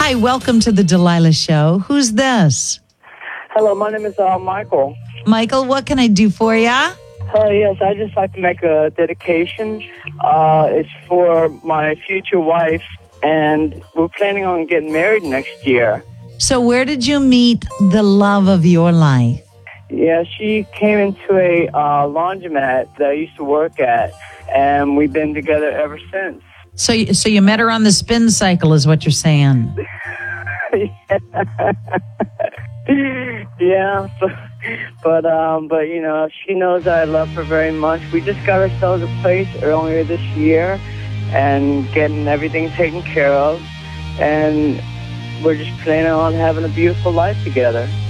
Hi, welcome to the Delilah Show. Who's this? Hello, my name is Michael. Michael, what can I do for ya? Yes, I'd just like to make a dedication. It's for my future wife, and we're planning on getting married next year. So where did you meet the love of your life? Yeah, she came into a laundromat that I used to work at, and we've been together ever since. So you met her on the spin cycle is what you're saying. Yeah, but you know, she knows that I love her very much. We just got ourselves a place earlier this year and getting everything taken care of, and we're just planning on having a beautiful life together.